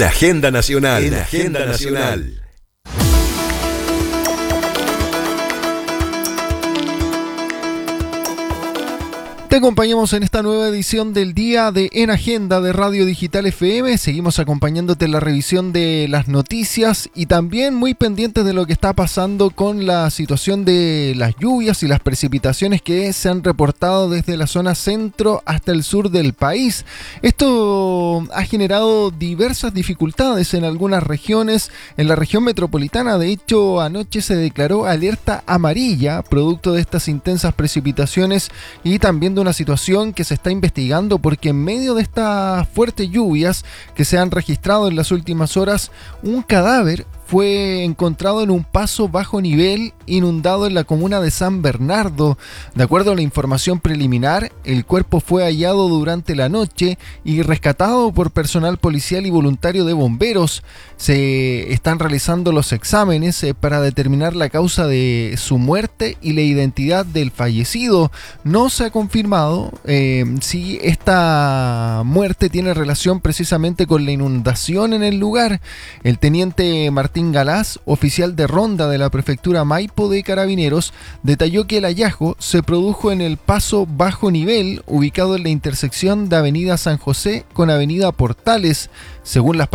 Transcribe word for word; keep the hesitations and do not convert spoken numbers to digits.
En Agenda Nacional. En Agenda Nacional. Te acompañamos en esta nueva edición del día de En Agenda de Radio Digital F M. Seguimos acompañándote en la revisión de las noticias y también muy pendientes de lo que está pasando con la situación de las lluvias y las precipitaciones que se han reportado desde la zona centro hasta el sur del país. Esto ha generado diversas dificultades en algunas regiones. En la región metropolitana, de hecho, anoche se declaró alerta amarilla producto de estas intensas precipitaciones y también de una situación que se está investigando porque en medio de estas fuertes lluvias que se han registrado en las últimas horas, un cadáver fue encontrado en un paso bajo nivel inundado en la comuna de San Bernardo. De acuerdo a la información preliminar, el cuerpo fue hallado durante la noche y rescatado por personal policial y voluntario de bomberos. Se están realizando los exámenes eh, para determinar la causa de su muerte y la identidad del fallecido. No se ha confirmado eh, si esta muerte tiene relación precisamente con la inundación en el lugar. El teniente Martín Galás, oficial de ronda de la prefectura Maipo de Carabineros, detalló que el hallazgo se produjo en el paso bajo nivel ubicado en la intersección de Avenida San José con Avenida Portales. Según las